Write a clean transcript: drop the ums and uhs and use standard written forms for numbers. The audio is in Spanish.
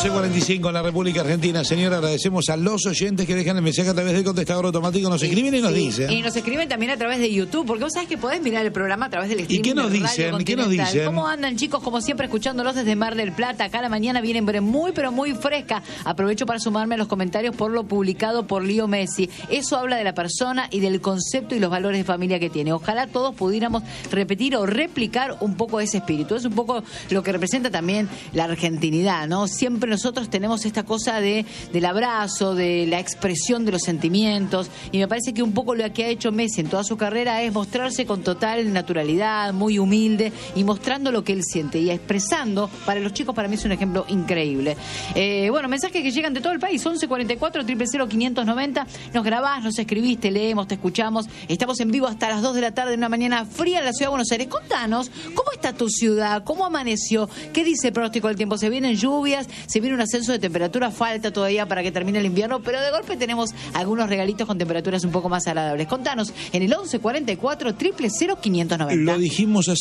11:45 en la República Argentina. Señora, agradecemos a los oyentes que dejan el mensaje a través del contestador automático. Nos escriben y nos dicen. Y nos escriben también a través de YouTube, porque vos sabés que podés mirar el programa a través del streaming. ¿Y qué nos dicen? ¿Qué nos dicen? ¿Cómo andan, chicos? Como siempre, escuchándolos desde Mar del Plata. Acá la mañana viene muy, pero muy fresca. Aprovecho para sumarme a los comentarios por lo publicado por Leo Messi. Eso habla de la persona y del concepto y los valores de familia que tiene. Ojalá todos pudiéramos repetir o replicar un poco ese espíritu. Es un poco lo que representa también la argentinidad, ¿no? Siempre nosotros tenemos esta cosa del abrazo, de la expresión de los sentimientos, y me parece que un poco lo que ha hecho Messi en toda su carrera es mostrarse con total naturalidad, muy humilde, y mostrando lo que él siente y expresando. Para los chicos, para mí es un ejemplo increíble. Bueno, mensajes que llegan de todo el país, 1144 000 590. Nos grabás, nos escribís, te leemos, te escuchamos. Estamos en vivo hasta las 2 de la tarde en una mañana fría en la ciudad de Buenos Aires. Contanos, ¿cómo está tu ciudad? ¿Cómo amaneció? ¿Qué dice el pronóstico del tiempo? ¿Se vienen lluvias? ¿Se viene un ascenso de temperatura? Falta todavía para que termine el invierno, pero de golpe tenemos algunos regalitos con temperaturas un poco más agradables. Contanos en el 1144 000 590. Lo dijimos así.